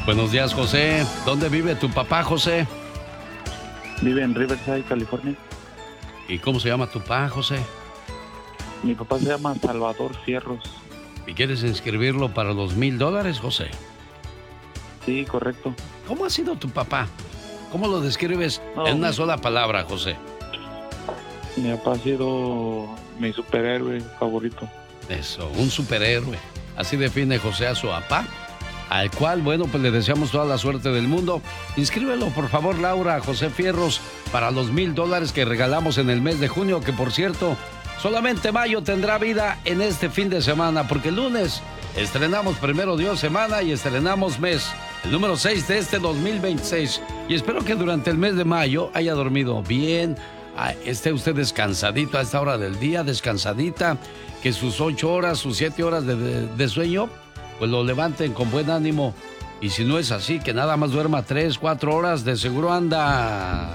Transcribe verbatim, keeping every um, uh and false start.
Buenos días, José. ¿Dónde vive tu papá, José? Vive en Riverside, California. ¿Y cómo se llama tu papá, José? Mi papá se llama Salvador Fierros. ¿Y quieres inscribirlo para los mil dólares, José? Sí, correcto. ¿Cómo ha sido tu papá? ¿Cómo lo describes No, en una mi- sola palabra, José? Mi papá ha sido mi superhéroe favorito. Eso, un superhéroe. Así define José a su papá, al cual, bueno, pues le deseamos toda la suerte del mundo. Inscríbelo, por favor, Laura, José Fierros, para los mil dólares que regalamos en el mes de junio, que por cierto, solamente mayo tendrá vida en este fin de semana, porque el lunes estrenamos primero Dios semana y estrenamos mes, el número seis de este dos mil veintiséis. Y espero que durante el mes de mayo haya dormido bien, ah, esté usted descansadito a esta hora del día, descansadita, que sus ocho horas, sus siete horas de, de, de sueño, pues lo levanten con buen ánimo. Y si no es así, que nada más duerma tres, cuatro horas, de seguro anda